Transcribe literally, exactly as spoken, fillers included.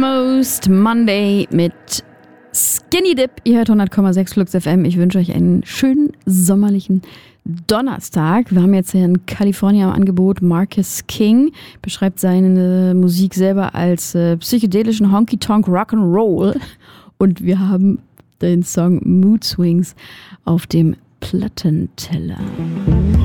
Most Monday mit Skinny Dip. Ihr hört hundert Komma sechs Flux F M. Ich wünsche euch einen schönen sommerlichen Donnerstag. Wir haben jetzt hier in Kalifornien am Angebot Marcus King. Beschreibt seine Musik selber als äh, psychedelischen Honky-Tonk Rock'n'Roll. Und wir haben den Song Mood Swings auf dem Plattenteller.